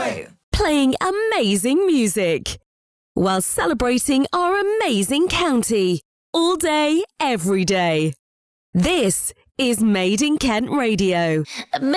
Radio. Playing amazing music while celebrating our amazing county all day, every day. This is Made in Kent Radio.